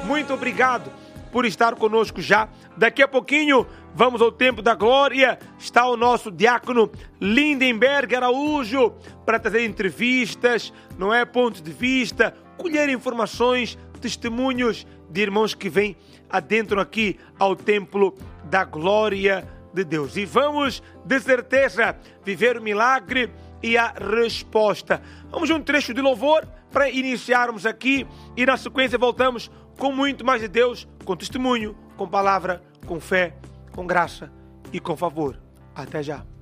muito obrigado por estar conosco já. Daqui a pouquinho vamos ao tempo da glória. Está o nosso diácono Lindenberg Araújo para trazer entrevistas, não é? Pontos de vista, colher informações, testemunhos de irmãos que vêm adentro aqui ao templo da glória de Deus. E vamos, de certeza, viver o milagre e a resposta. Vamos a um trecho de louvor para iniciarmos aqui e na sequência voltamos com muito mais de Deus, com testemunho, com palavra, com fé, com graça e com favor. Até já.